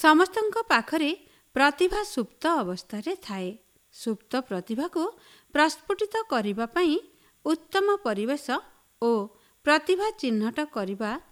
ସମସ୍ତଙ୍କ ପାଖରେ ପ୍ରତିଭା ସୁପ୍ତ ଅବସ୍ଥାରେ ଥାଏ। ସୁପ୍ତ ପ୍ରତିଭାକୁ ପ୍ରସ୍ଫୁଟିତ କରିବା ପାଇଁ ଉତ୍ତମ ପରିବେଶ ଓ ପ୍ରତିଭା ଚିହ୍ନଟ କରିବା